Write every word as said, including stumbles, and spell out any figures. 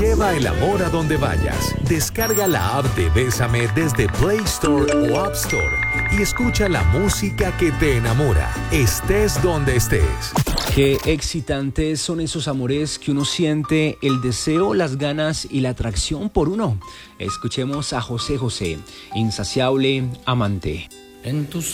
Lleva el amor a donde vayas. Descarga la app de Bésame desde Play Store o App Store y escucha la música que te enamora, estés donde estés. Qué excitantes son esos amores que uno siente el deseo, las ganas y la atracción por uno. Escuchemos a José José, Insaciable Amante. En tus